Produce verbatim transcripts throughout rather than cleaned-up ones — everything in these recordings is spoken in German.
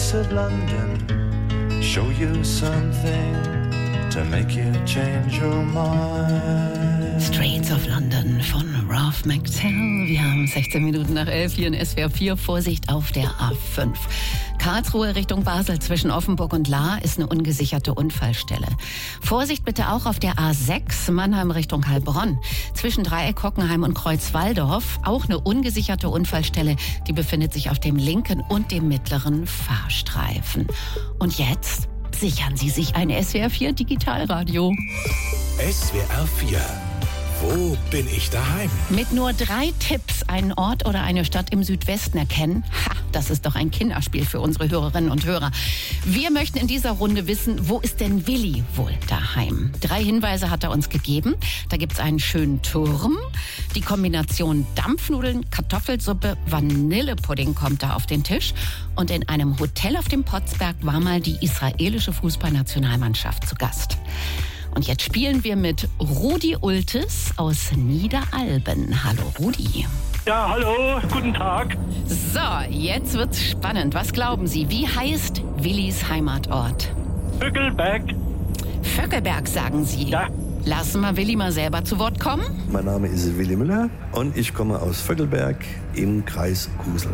streets of London show you something to make you change your mind. Streets of London von Ralph McTell. Wir haben sechzehn Minuten nach elf hier in S W R vier. Vorsicht auf der A fünf. Karlsruhe Richtung Basel zwischen Offenburg und Lahr ist eine ungesicherte Unfallstelle. Vorsicht bitte auch auf der A sechs Mannheim Richtung Heilbronn. Zwischen Dreieck Hockenheim und Kreuz-Walldorf auch eine ungesicherte Unfallstelle. Die befindet sich auf dem linken und dem mittleren Fahrstreifen. Und jetzt sichern Sie sich ein S W R vier Digitalradio. S W R vier. Wo bin ich daheim? Mit nur drei Tipps einen Ort oder eine Stadt im Südwesten erkennen. Ha, das ist doch ein Kinderspiel für unsere Hörerinnen und Hörer. Wir möchten in dieser Runde wissen, wo ist denn Willi wohl daheim? Drei Hinweise hat er uns gegeben. Da gibt's einen schönen Turm. Die Kombination Dampfnudeln, Kartoffelsuppe, Vanillepudding kommt da auf den Tisch. Und in einem Hotel auf dem Potsberg war mal die israelische Fußballnationalmannschaft zu Gast. Und jetzt spielen wir mit Rudi Ultes aus Niederalben. Hallo Rudi. Ja, hallo, guten Tag. So, jetzt wird's spannend. Was glauben Sie, wie heißt Willis Heimatort? Vöckelberg. Vöckelberg, sagen Sie? Ja. Lassen wir Willi mal selber zu Wort kommen. Mein Name ist Willi Müller und ich komme aus Vöckelberg im Kreis Kusel.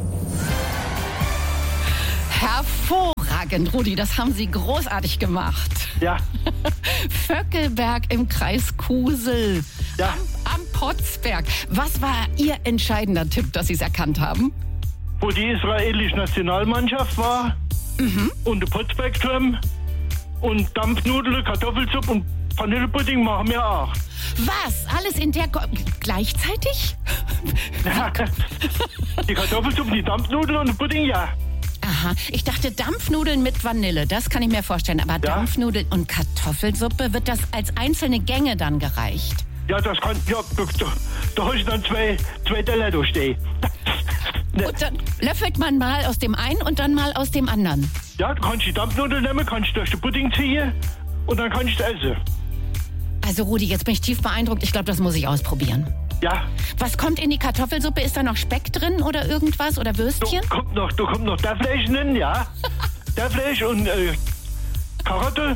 Hervorragend, Rudi, das haben Sie großartig gemacht. Ja. Vöckelberg im Kreis Kusel. Ja. Am, am Potsberg. Was war Ihr entscheidender Tipp, dass Sie es erkannt haben? Wo die israelische Nationalmannschaft war. Mhm. Und der Potsbergturm. Und Dampfnudeln, Kartoffelsuppe und Vanillepudding machen wir auch. Was? Alles in der... Ko- gleichzeitig? Ja. Die Kartoffelsuppe, die Dampfnudeln und der Pudding, ja. Aha, ich dachte Dampfnudeln mit Vanille, das kann ich mir vorstellen. Aber ja. Dampfnudeln und Kartoffelsuppe, wird das als einzelne Gänge dann gereicht? Ja, das kann, ja, da, da, da hast du dann zwei, zwei Teller da stehen. Und dann löffelt man mal aus dem einen und dann mal aus dem anderen. Ja, du kannst die Dampfnudeln nehmen, kannst durch den Pudding ziehen und dann kannst du essen. Also Rudi, jetzt bin ich tief beeindruckt. Ich glaube, das muss ich ausprobieren. Ja. Was kommt in die Kartoffelsuppe? Ist da noch Speck drin oder irgendwas? Oder Würstchen? Da kommt noch, da kommt noch der Fleisch drin, ja. Der Fleisch und äh, Karotte.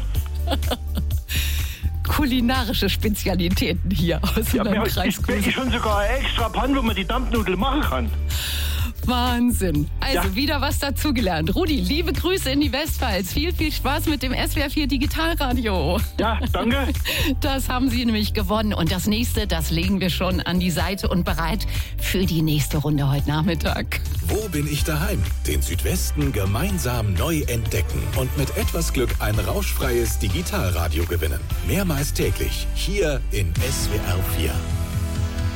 Kulinarische Spezialitäten hier aus ja, dem ich, Kreis ich, ich schon sogar eine extra Panne, wo man die Dampfnudeln machen kann. Wahnsinn. Also ja. wieder was dazugelernt. Rudi, liebe Grüße in die Westpfalz. Viel, viel Spaß mit dem S W R vier Digitalradio. Ja, danke. Das haben Sie nämlich gewonnen. Und das nächste, das legen wir schon an die Seite und bereit für die nächste Runde heute Nachmittag. Wo bin ich daheim? Den Südwesten gemeinsam neu entdecken und mit etwas Glück ein rauschfreies Digitalradio gewinnen. Mehrmals täglich hier in S W R vier.